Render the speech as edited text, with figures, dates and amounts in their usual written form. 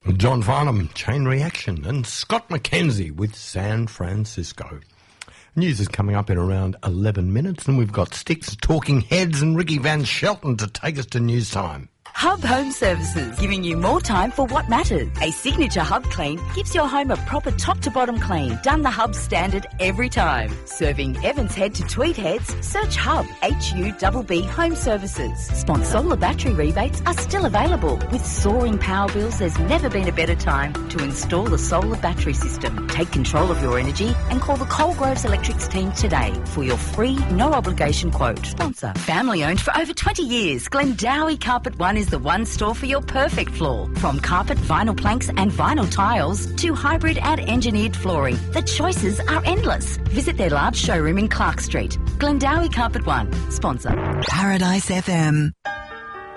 John Farnham, Chain Reaction, and Scott McKenzie with San Francisco. News is coming up in around 11 minutes, and we've got Sticks, Talking Heads, and Ricky Van Shelton to take us to news time. Hub Home Services, giving you more time for what matters. A signature Hub clean gives your home a proper top-to-bottom clean, done the Hub standard every time. Serving Evans Head to Tweed Heads, search Hub, HUBB Home Services. Solar battery rebates are still available. With soaring power bills, there's never been a better time to install a solar battery system. Take control of your energy and call the Coalgroves Electrics team today for your free, no-obligation quote. Sponsor. Family-owned for over 20 years, Glendowie Carpet One is the one store for your perfect floor. From carpet, vinyl planks and vinyl tiles to hybrid and engineered flooring, the choices are endless. Visit their large showroom in Clark Street. Glendowie Carpet One. Sponsor. Paradise FM.